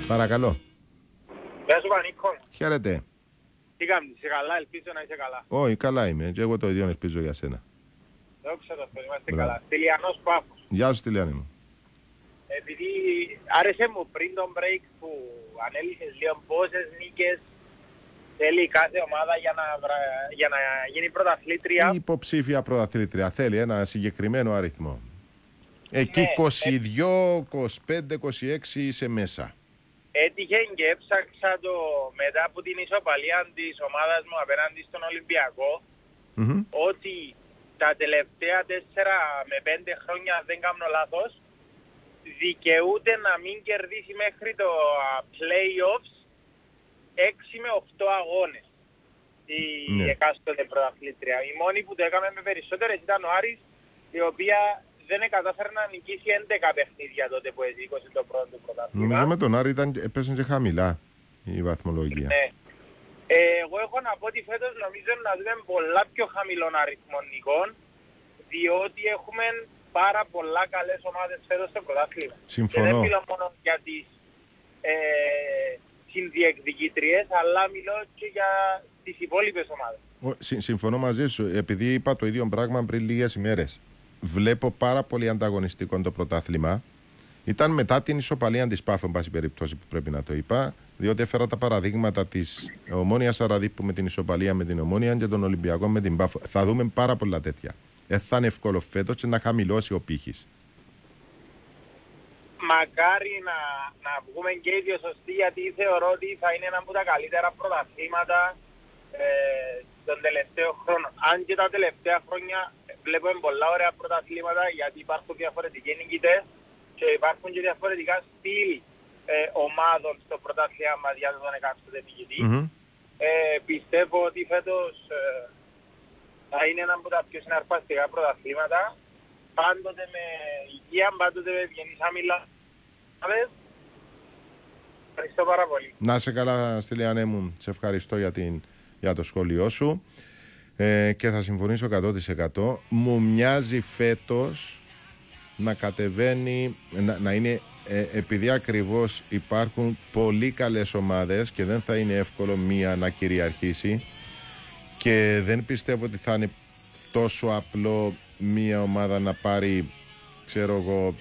Παρακαλώ. Γεια σου Πανίκο. Χαίρετε. Τι κάνεις, είσαι καλά, ελπίζω να είσαι καλά. Όχι, καλά είμαι. Και εγώ το ίδιο ελπίζω για σένα. Δόξα τω Θεώ, είμαστε καλά. Στυλιανός Πάφος. Γεια σου, Στυλιανή μου. Επειδή άρεσε μου πριν τον break που ανέλησες λίγο πόσες νίκες θέλει κάθε ομάδα για να γίνει πρωταθλήτρια. Η υποψήφια πρωταθλήτρια θέλει ένα συγκεκριμένο αριθμό. Εκεί Ναι, 22, 25, 26 είσαι μέσα. Έτυχε και έψαξα το μετά από την ισοπαλία της ομάδας μου απέναντι στον Ολυμπιακό ότι τα τελευταία 4 με 5 χρόνια, δεν κάνω λάθος, δικαιούται να μην κερδίσει μέχρι το play-offs 6 με 8 αγώνες η εκάστοτε πρωταθλήτρια. Η μόνη που το έκαμε με περισσότερες ήταν ο Άρης, η οποία δεν κατάφερε να νικήσει 11 παιχνίδια τότε που έζηκωσε το πρώτο του πρωτάθλημα. Νομίζω με τον Άρη έπεσαν και χαμηλά η βαθμολογία. Ναι. Εγώ έχω να πω ότι φέτος νομίζω να δούμε πολλά πιο χαμηλών αριθμών νικών, διότι έχουμε πάρα πολλά καλές ομάδες φέτος στο πρωτάθλημα. Συμφωνώ. Και δεν μιλώ μόνο για τις συνδιεκδικήτριες, αλλά μιλώ και για τις υπόλοιπες ομάδες. Συμφωνώ μαζί σου, επειδή είπα το ίδιο πράγμα πριν λίγες ημέρες. Βλέπω πάρα πολύ ανταγωνιστικό το πρωτάθλημα. Ήταν μετά την ισοπαλία της Πάφου, εν πάση περιπτώσει, που πρέπει να το είπα, διότι έφερα τα παραδείγματα της Ομόνοιας Αραδίππου με την ισοπαλία με την Ομόνια και των Ολυμπιακών με την Πάφου. Θα δούμε πάρα πολλά τέτοια. Θα είναι εύκολο φέτος και να χαμηλώσει ο πύχης. Μακάρι να βγούμε και ίδιο σωστοί, γιατί θεωρώ ότι θα είναι ένα από τα καλύτερα πρωταθλήματα των τελευταίων χρόνων. Αν και τα τελευταία χρόνια βλέπουμε πολλά ωραία πρωταθλήματα, γιατί υπάρχουν διαφορετικοί νικητές και υπάρχουν και διαφορετικά στυλ ομάδων στο πρωτάθλημα μας για τον εκάστοτε νικητή. Πιστεύω ότι φέτος θα είναι ένα από τα πιο συναρπαστικά πρωταθλήματα, πάντοτε με υγεία, πάντοτε με ευγενείς άμυλα. Ευχαριστώ πάρα πολύ. Να είσαι καλά, Στυλιανέ μου. Σε ευχαριστώ για το σχόλιο σου και θα συμφωνήσω 100%. Μου μοιάζει φέτος να κατεβαίνει, να είναι, επειδή ακριβώς υπάρχουν πολύ καλές ομάδες και δεν θα είναι εύκολο μία να κυριαρχήσει, και δεν πιστεύω ότι θα είναι τόσο απλό μία ομάδα να πάρει, ξέρω εγώ,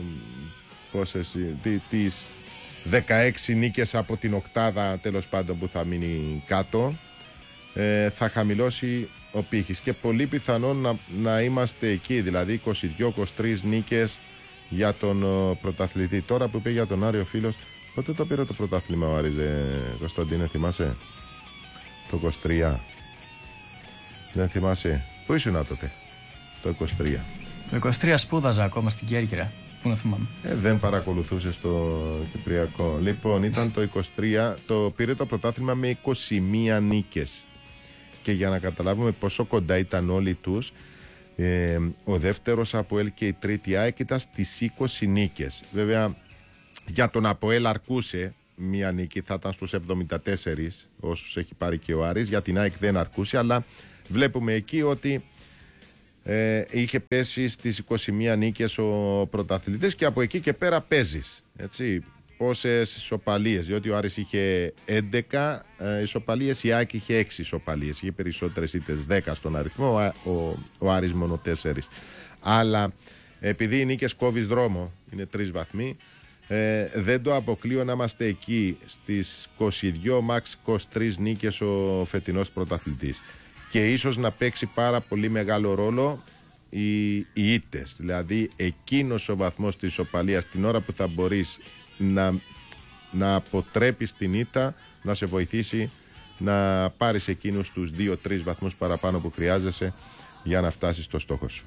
τις 16 νίκες από την οκτάδα, τέλος πάντων, που θα μείνει κάτω. Θα χαμηλώσει ο πύχης και πολύ πιθανόν να είμαστε εκεί, δηλαδή 22-23 νίκες για τον πρωταθλητή. Τώρα που είπε για τον Άρη ο φίλος, πότε το πήρε το πρωτάθλημα ο Άρης, Κωνσταντίνε, θυμάσαι? Το 23. Δεν θυμάσαι? Πού ήσουν τότε το 23? Το 23 σπούδαζα ακόμα στην Κέρκυρα. Πού να θυμάμαι. Δεν παρακολουθούσε το Κυπριακό. Λοιπόν, ήταν το 23, το πήρε το πρωτάθλημα με 21 νίκες. Και για να καταλάβουμε πόσο κοντά ήταν όλοι τους, ο δεύτερος ΑΠΟΕΛ και η τρίτη ΑΕΚ ήταν στις 20 νίκες. Βέβαια, για τον ΑΠΟΕΛ αρκούσε μία νίκη, θα ήταν στους 74 όσους έχει πάρει και ο Άρης. Για την ΑΕΚ δεν αρκούσε, αλλά βλέπουμε εκεί ότι είχε πέσει στις 21 νίκες ο πρωταθλητής και από εκεί και πέρα παίζεις, έτσι, πόσες ισοπαλίες, διότι ο Άρης είχε 11 ισοπαλίες, η ΑΕΚ είχε 6 ισοπαλίες, είχε περισσότερες ήττες, 10 στον αριθμό, ο Άρης μόνο 4. Αλλά επειδή οι νίκες κόβεις δρόμο, είναι 3 βαθμοί, δεν το αποκλείω να είμαστε εκεί στις 22 max 23 νίκες ο φετινός πρωταθλητής. Και ίσως να παίξει πάρα πολύ μεγάλο ρόλο οι ήττες. Δηλαδή εκείνος ο βαθμός της ισοπαλίας, την ώρα που θα μπορείς να αποτρέπεις την ήττα, να σε βοηθήσει να πάρεις εκείνους τους 2-3 βαθμούς παραπάνω που χρειάζεσαι για να φτάσεις στο στόχο σου.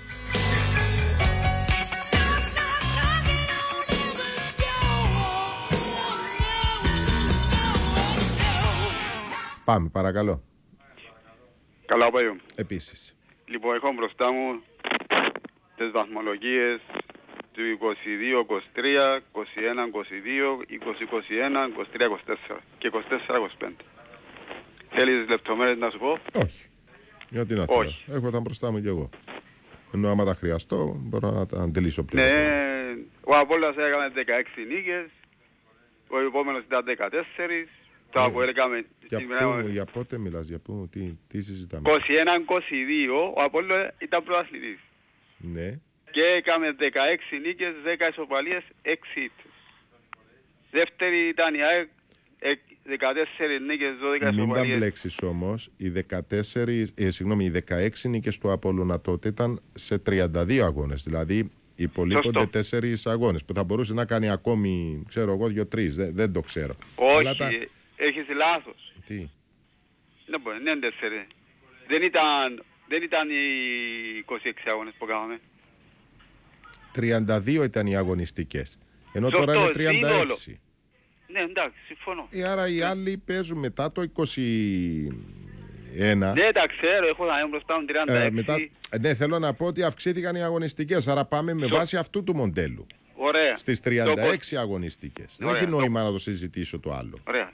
Πάμε, παρακαλώ. Καλά, Παγιό. Επίσης. Λοιπόν, έχω μπροστά μου τις βαθμολογίες του 22-23, 21-22, 20-21, 23-24 και 24-25. Θέλεις λεπτομέρειες να σου πω? Όχι. Γιατί να θέλω. Έχω τα μπροστά μου κι εγώ. Ενώ άμα τα χρειαστώ μπορώ να τα αντιλήσω πλέον. Ναι, ο Απόλλωνας έκανε 16 νίκες, ο επόμενος ήταν 14, το ΑΠΟΕΛ έκαμε... Για πότε μιλάς, για πού, τι συζητάμε? 21-22, ο ΑΠΟΕΛ ήταν πρωταθλητής. Ναι. Και έκαμε 16 νίκες, 10 ισοπαλίες, 6 ήττες. Δεύτερη ήταν η ΑΕΚ, 14 νίκες, 12 ισοπαλίες. Μην τα μπλέξεις όμως, οι 16 νίκες του Απόλλωνα τότε ήταν σε 32 αγώνες, δηλαδή υπολείπονται 4 αγώνες που θα μπορούσε να κάνει ακόμη, ξέρω εγώ, 2-3, δεν το ξέρω. Όχι, έχεις λάθος. Τι? Δεν μπορεί, είναι 4. Δεν ήταν οι 26 αγώνες που κάναμε. 32 ήταν οι αγωνιστικές, ενώ τώρα είναι 36. Ναι, εντάξει, συμφωνώ. Άρα οι άλλοι παίζουν μετά το 21. Ναι, τα ξέρω, έχω να είμαι μπροστά μου 36. Ναι, θέλω να πω ότι αυξήθηκαν οι αγωνιστικές, άρα πάμε με βάση αυτού του μοντέλου. Ωραία. Στις 36 αγωνιστικές. Δεν έχει νόημα να το συζητήσω το άλλο. Ωραία.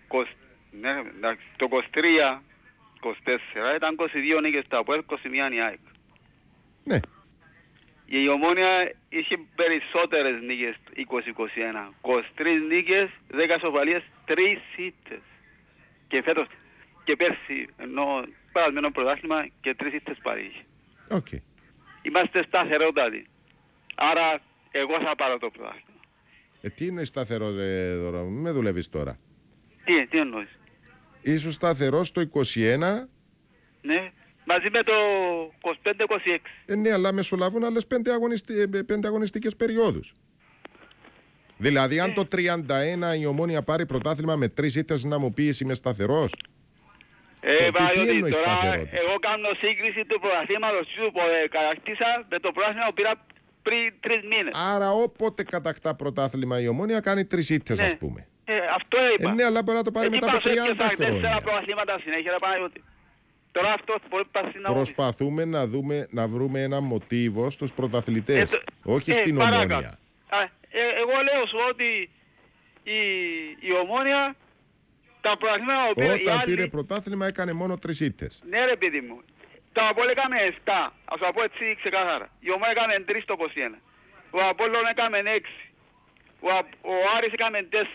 Το 23, 24 ήταν 22 νίκες τα ΑΠΟΕΛ, 21 η ΑΕΚ. Ναι. Η Ομόνια είχε περισσότερες νίκες 20-21. 23 νίκες, 10 ισοπαλίες, 3 ήττες. Και φέτος και πέρσι, ενώ παρασμένο πρωτάθλημα και 3 ήττες πάλι είχε. Okay. Είμαστε σταθερότατοι. Άρα εγώ θα πάρω το πρωτάθλημα. Τι είναι σταθερό τώρα, μην με δουλεύεις τώρα. Τι εννοείς? Ήσουν σταθερός το 21. Ναι. Μαζί με το 25-26. Ναι, αλλά μεσολαβούν άλλες 5 αγωνιστικές περιόδους. Δηλαδή, αν το 31 η Ομόνια πάρει πρωτάθλημα με 3 ήττες, να μου πεις είμαι σταθερός. Τι εννοείς σταθερότητα? Εγώ κάνω σύγκριση του πρωταθλήματος που κατακτήσα με το πρωτάθλημα που πήρα πριν 3 μήνες. Άρα, όποτε κατακτά πρωτάθλημα η Ομόνια κάνει 3 ήττες, ας πούμε. Αυτό είπα. Ναι, αλλά μπορεί να το πάρει μετά από 30 χρόνια. Πρωταθλήματα συνέχεια, τώρα αυτό μπορεί να προσπαθούμε να βρούμε ένα μοτίβο στους πρωταθλητές, όχι στην Ομόνια. Εγώ λέω σου ότι η Ομόνια τα πρωταθλήματα όταν πήρε πρωτάθλημα έκανε μόνο 3 ήττες. Ναι ρε παιδί μου, τα Απόλλων έκαμε 7, ας το πω έτσι ξεκάθαρα. Η Ομόνια έκαμε 3 το 21, ο Απόλλων έκαμε 6, ο Άρης έκαμε 4,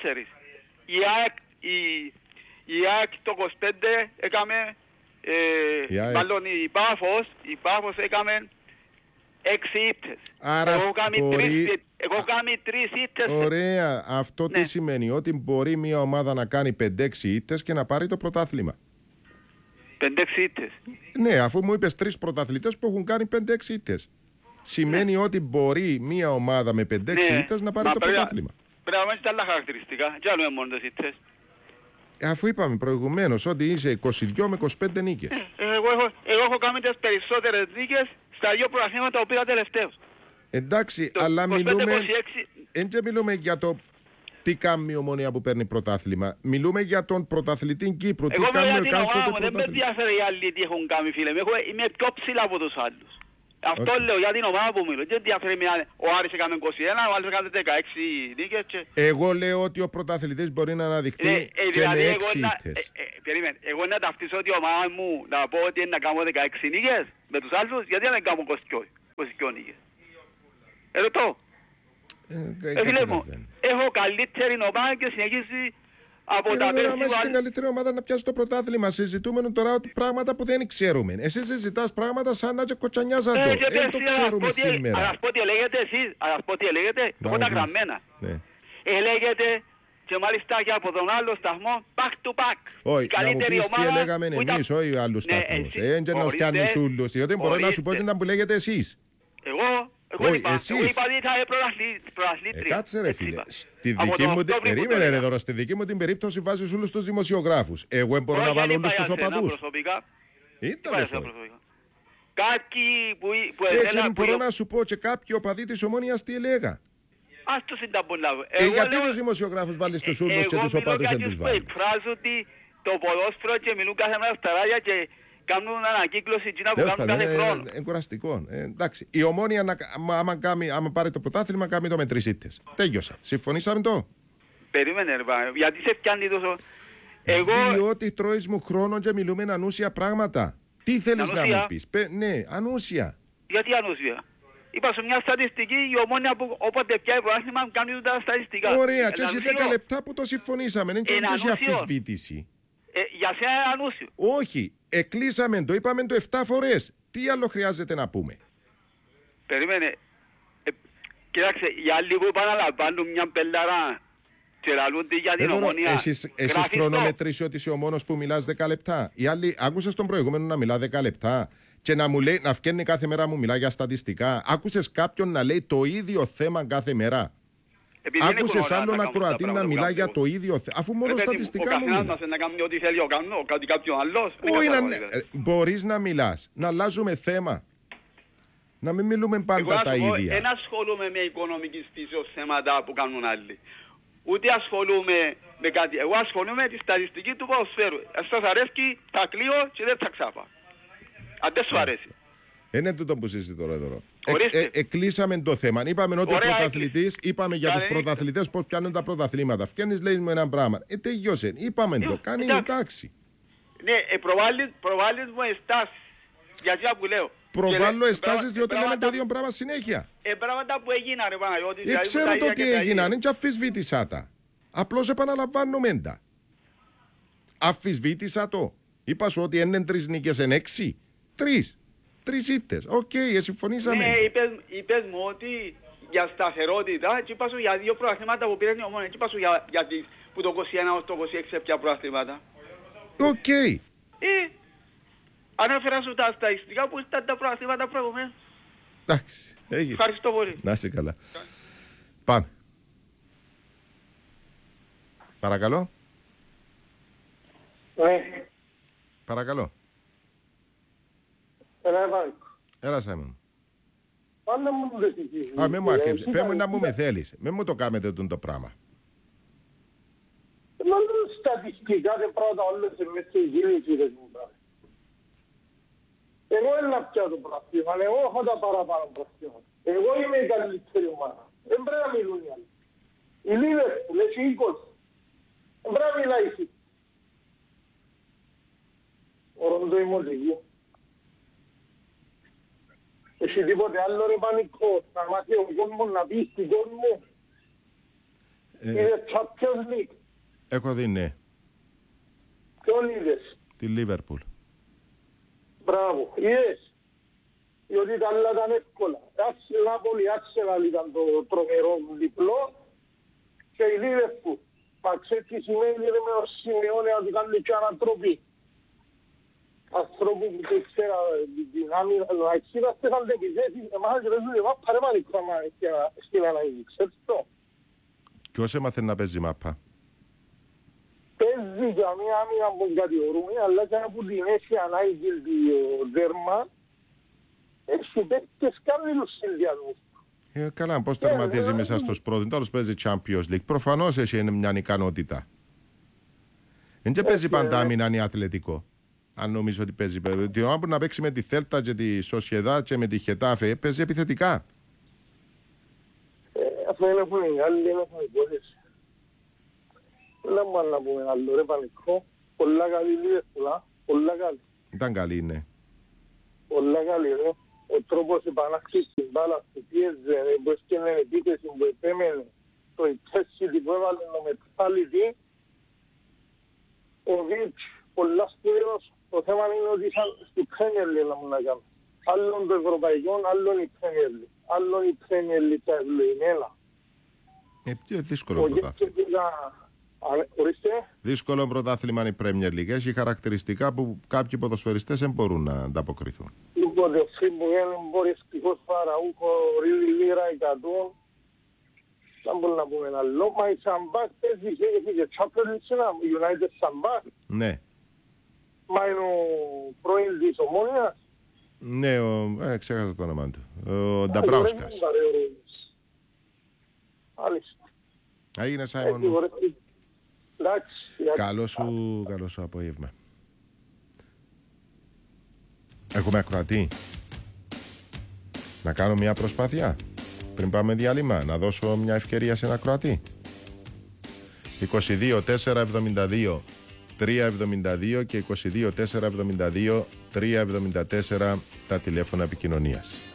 η ΑΕΚ το 25 έκαμε... μάλλον η Πάφος έκαμε 6 ήττες. Άρα εγώ κάνει 3 ήττες. Ωραία. Αυτό τι σημαίνει? Ότι μπορεί μια ομάδα να κάνει 5-6 ήττες και να πάρει το πρωτάθλημα. 5-6 ήττες. Ναι, αφού μου είπες 3 πρωταθλητές που έχουν κάνει 5-6 ήττες. Σημαίνει ότι μπορεί μια ομάδα με 5-6 ήττες να πάρει το πρωτάθλημα. Πρέπει να τα άλλα χαρακτηριστικά. Και άλλο μόνο τις ήττες. Αφού είπαμε προηγουμένως ότι είσαι 22 με 25 νίκες. Εγώ έχω κάνει τις περισσότερες νίκες στα 2 πρωταθλήματα που πήρα τελευταίως. Εντάξει, αλλά μιλούμε για το τι κάνει η Ομόνια που παίρνει πρωτάθλημα. Μιλούμε για τον πρωταθλητή Κύπρου. Τι κάνει ο εκάστοτε πρωταθλητής. Δεν με ενδιαφέρει οι άλλοι τι έχουν κάνει, φίλε. Είμαι πιο ψηλά από τους άλλους. Αυτό λέω για την ομάδα που μιλώ. Δεν διαφέρει ο Άρης έκανε 21, ο άλλος έκανε 16 νίκες. Εγώ λέω ότι ο πρωταθλητής μπορεί να αναδειχθεί και με 6 ήττες. Περίμενε, εγώ να ταυτίσω ότι η ομάδα μου να πω ότι είναι να κάνω 16 νίκες με τους άλλους, γιατί δεν κάνω 22 νίκες. Ερωτώ. Φίλε μου, έχω καλύτερη ομάδα και συνεχίζει από τα πέρσι. Άμα είσαι στην καλύτερη ομάδα να πιάσει το πρωτάθλημα, συζητούμε τώρα πράγματα που δεν ξέρουμε. Εσύ συζητάς πράγματα σαν να κοτσανιάζαν το. Δεν το ξέρουμε σήμερα. Αλλά πω τι λέγεται εσείς, εγώ τα γραμμένα. Λέγεται και μάλιστα και από τον άλλο σταθμό back to back. Όχι, να μου πεις τι λέγαμε εμείς, όχι άλλους σταθμούς. Έτσι να τους κάνεις ούλους, διότι μπορώ να σου πω τι να μου λέγετε εσείς. Εγώ είπα ότι θα πρωταθλήτρια. Κάτσε ρε φίλε, περίμενε ρε τώρα, στη δική μου την περίπτωση βάζεις όλους τους δημοσιογράφους. Εγώ μπορώ να βάλω όλους τους οπαδούς. Ήταν έτσι μπορώ να σου πω και κάποιοι οπαδοί της Ομόνοιας τι έλεγα. Ας το συνταμπολάβω. Γιατί τους δημοσιογράφους βάλεις τους ούλους και τους οπαδούς δεν τους βάλεις. Εγώ εκφράζω ότι το ποδόσφαιρο και μιλούν κάθε μέρα στα ράδια και κάνουν ανακύκλωση και να κάνουν κάθε χρόνο. Είναι κουραστικό. Εντάξει. Η Ομόνια άμα πάρει το πρωτάθλημα κάνει το με 3 ήττες. Τέλειωσα. Συμφωνήσαμε το. Περίμενε ρε πά. Γιατί σε πιάνει τόσο... Διότι τρώεις μου χρόνο και μιλούμε ανούσια πράγματα. Τι θέλεις να μου πεις? Ναι, ανούσια. Γιατί ανούσια? Είπα σου μια στατιστική, η Ομόνια που όποτε πιάει προάθλημα κάνει τα στατιστικά. Ωραία, και έχει 10 λεπτά που το συμφωνήσαμε, δεν έχει αμφισβήτηση. Για σένα είναι ανούσιο. Όχι, εκλείσαμε το, είπαμε το 7 φορές. Τι άλλο χρειάζεται να πούμε? Περίμενε. Κοίταξε, οι άλλοι που επαναλαμβάνουν μια πελάρα και λαλούνται για την Ομόνια. Εσείς χρονομετρήσει ότι είσαι ο μόνος που μιλάς 10 λεπτά. Οι άλλοι, άκουσες τον προηγούμενο να μιλά 10 λεπτά και να μου λέει, να φκένει κάθε μέρα μου μιλά για στατιστικά. Άκουσες κάποιον να λέει το ίδιο θέμα κάθε μέρα? Άκουσες άλλον ακροατή να μιλά για το ίδιο θέμα? Αφού μόνο στατιστικά μου μιλάς. Ο καθένας να κάνει ό,τι θέλει ο κάνω, κάτι κάποιον άλλος. Μπορείς να μιλάς, να αλλάζουμε θέμα. Να μην μιλούμε πάντα τα ίδια. Δεν ασχολούμαι με οικονομικής φύσεως θέματα που κάνουν άλλοι. Ούτε ασχολούμαι με κάτι. Εγώ ασχολούμαι με τη στατιστική του ποδοσφαίρου. Σας αρέσει, θα κλείω και δεν θα ξάπα. Αν δεν σου αρέσει. Είναι τούτο που συζητώ τώρα. Εκλείσαμε το θέμα. Είπαμε ότι ο πρωταθλητής, είπαμε για τους πρωταθλητές πώς πιάνουν τα πρωταθλήματα. Φκένεις λέει με ένα πράγμα. Τελειώσε. Είπαμε το. Κάνει εντάξει. Ναι, προβάλλεις μου εστάσεις. Γιατί που λέω. Προβάλλω εστάσεις διότι λέμε το ίδιο πράγμα συνέχεια. Πράγματα που έγιναν, ρε Παναγιώτη. Ξέρω το τι έγιναν, δεν αφισβήτησα τα. Απλώς επαναλαμβάνουμε τα. Αφισβήτησα το. Είπα σου ότι είναι 3 νίκες εν 6. 3 ήττες. Οκ, συμφωνήσαμε. Ναι, είπες μου ότι για σταθερότητα και είπα σου για 2 προαθλήματα που πήραν η Ομόνια. Και είπα σου για που το 21 ως το 26 πια προαθλήματα. Οκ. Ανέφερα σου τα στατιστικά που ήταν τα προαθλήματα προηγουμένως. Εντάξει, έγινε. Ευχαριστώ πολύ. Να είσαι καλά. Πάμε. Παρακαλώ. Παρακαλώ. Έλα Σάιμον. Μην μου αρκέψει. Πες μου να μου με θέλεις. Μην μου το κάνετε το πράγμα. Μόνο στατιστικά δεν πρώτα όλες εμείς και γύριση δεν μου πράγμα. Εγώ είναι να πιάω το πρακτήμα, εγώ έχω τα παραπάνω πρακτήματα. Εγώ είμαι η καλύτερη ομάδα. Δεν πρέπει να μιλούν οι άλλοι. Η Λίβερπουλ έχει 20. Δεν πρέπει να μιλάει εσύ. Ο Ρόντο είμαι εκεί. Έχει τίποτε άλλο ρε πανικό. Να μάθει ο κόσμος να πει στην κόσμο. Είναι Champions League. Έχω δει ναι. Ποιον είδες? Τη Λίβερπουλ. Μπράβο, είδες. Διότι τα άλλα ήταν εύκολα. Άξελ Νάπολη, Άξελ ήταν το τρομερό διπλό και η Λίβερπουλ. Μα ξέρεις τι σημαίνει με ο Σιμεώνε ότι κάνει και ανατροπή. Ανθρώπου που δεν ξέρα την άμυνα, να εξήναστε θα δεν επιζέσεις, εμάς και παίζουν οι μάπα ρε μάλιστα στην ανάγκη, ξέρεις το. Ποιος έμαθε να παίζει μάπα? Παίζει για μια άμυνα που κατηγορούμε, αλλά και από την έχει ανάγκη δέρμα, έχει παίκτες κάμιλους συνδυασμούς. Καλά, πώς τερματίζει μέσα στους πρώτους, τέλος παίζει Champions League, προφανώς έχει μια ικανότητα. Δεν και παίζει πάντα άμυνα είναι αθλητικό. Αν νομίζω ότι παίζει. Την ώρα που να παίξει με τη Θέλτα και τη Σοσιεδά και με τη Χετάφε, παίζει επιθετικά. Αυτό είναι που είναι άλλοι, είναι που υπόθεση. Δεν μπορούμε να πούμε άλλο, ρε πανικό. Πολλά καλή Λίβερπουλ, πολλά καλή. Ήταν καλή, ναι. Πολλά καλή, ρε. Ο τρόπος επανάκτησης στην μπάλα που πίεζε, που έσκαινε επίθεση που επέμενε, το intensity που έβαλε το μετάλλητη, ο Βίτς, πολλά σπουδαίος. Το θέμα είναι ότι στην Premier League να μου να κάνω. Άλλον το ευρωπαϊκό, άλλον η Premier League. Άλλον η Premier League τα ευλογημένα. Πιο δύσκολο πρωτάθλημα. Δύσκολο πρωτάθλημα είναι η Premier League. Έχει χαρακτηριστικά που κάποιοι ποδοσφαιριστές δεν μπορούν να ανταποκριθούν. Λοιπόν, το φύμπου είναι μποριστικός Φαραούχο, Ρίλι Λίρα, 100. Δεν μπορούμε να πούμε ένα λόγο. Μα η Σαμπάκ παίζει και Champions League, United Σαμπάκ. Ναι. Μα είναι ο πρώην της Ομόνιας. Ναι, ξέχασα το όνομα του. Ο Νταμπράουσκας. Έγινε Σάιμον. Καλό σου απόγευμα. Έχουμε ακροατή. Να κάνω μια προσπάθεια πριν πάμε διάλειμμα, να δώσω μια ευκαιρία σε ένα ακροατή. 22 472 372 και 22 472 374 τα τηλέφωνα επικοινωνίας.